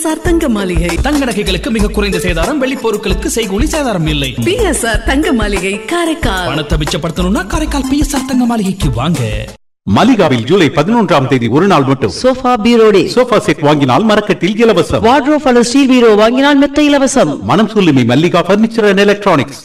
PSR தங்க மாளிகை. தங்க நகைகளுக்கு மிக குறைந்த சேதாரம், வெள்ளி பொருட்களுக்கு செய்கூலி சேதாரம் இல்லை. பிஎஸ்ஆர் தங்க மாளிகை காரைக்கால். பணத்தை மிச்சப்படுத்தணும்னா காரைக்கால் பிஎஸ்ஆர் தங்க மாளிகைக்கு வாங்க. மலிகாவில் ஜூலை 11ஆம் தேதி ஒரு நாள் மட்டும் சோஃபா பீரோ டே. சோஃபா செட் வாங்கினால் மரக்கட்டில் இலவசம். வார்ட்ரோப் அல்லது ஸ்டீல் பீரோ வாங்கினால் மெத்த இலவசம். மனம் சொல்லுமி மல்லிகா பர்னிச்சர் அண்ட் எலக்ட்ரானிக்ஸ்.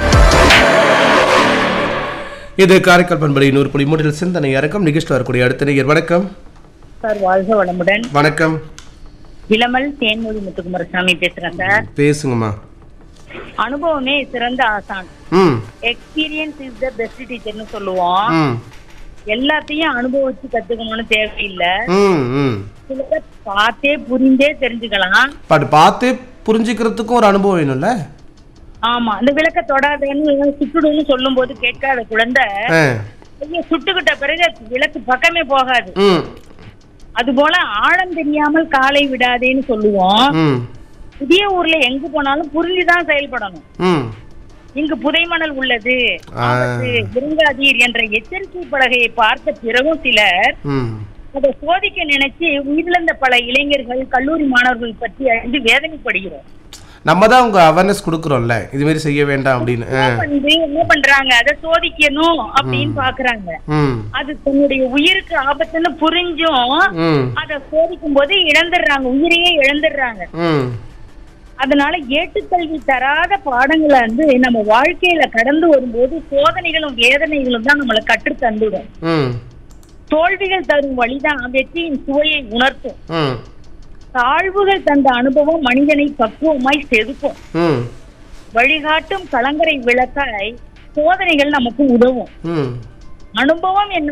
இது காரைக்கால் பண்பலை 100.3 சிந்தனை அரங்கம் நிகழ்ச்சி வரக்கூடிய அடுத்த நேயர். வணக்கம் சார், வாழ்க வளமுடன். வணக்கம். இளமல் தேன்மொழி முத்துக்குமாரசாமி பேசுறேன் சார். பேசுங்கம்மா. அனுபவமே சிறந்த ஆசான். எக்ஸ்பீரியன்ஸ் இஸ் த பெஸ்ட் டீச்சர்னு சொல்லுவோம். எல்லாத்தையும் அனுபவிச்சு கத்துக்கணும்னு தேவையில்லை. சிலதை பார்த்தே புரிந்தே தெரிஞ்சுக்கலாம். பார்த்து புரிஞ்சுக்கிறதுக்கும் ஒரு அனுபவம் வேணும்ல. ஆமா, அந்த விளக்க தொடாதன்னு சுட்டுடுன்னு சொல்லும் போது கேட்காத குழந்தை சுட்டுக்கிட்ட பிறகு விளக்கு பக்கமே போகாது. அது போல ஆழம் தெரியாமல் காலை விடாதேன்னு சொல்லுவோம். புதிய ஊர்ல எங்க போனாலும் புரிஞ்சுதான் செயல்படணும். இங்கு புதைமணல் உள்ளது, விருங்காதீர் என்ற எச்சரிக்கை பலகையை பார்த்த பிறகும் சிலர் அதை சோதிக்க நினைச்சு உயிரிழந்த பல இளைஞர்கள், கல்லூரி மாணவர்கள் பற்றி அறிந்து வேதனைப்படுகிறோம். நம்ம தான் உங்க அவேர்னஸ் கொடுக்கறோம்ல, இது மாதிரி செய்ய வேண்டாம் அப்படின்னு. என்ன பண்றாங்க, அதை சோதிக்கணும் அப்படின்னு பாக்குறாங்க. அது தன்னுடைய உயிருக்கு ஆபத்துன்னு புரிஞ்சும் அதை சோதிக்கும் போது இழந்துடுறாங்க, உயிரையே இழந்துடுறாங்க. அதனால ஏட்டுக்கல்வி தராத பாடங்களை நம்ம வாழ்க்கையில கடந்து வரும்போது சோதனைகளும் வேதனைகளும் தான் நம்மளை கற்று தந்துடும். தோல்விகள் தரும் வழிதான் வெற்றியின் சுவையை உணர்த்தும். தாழ்வுகள் தந்த அனுபவம் மனிதனை பக்குவமாய் செதுக்கும். வழிகாட்டும் கலங்கரை விளக்காய் சோதனைகள் நமக்கு உதவும். அனுபவம் என்னும்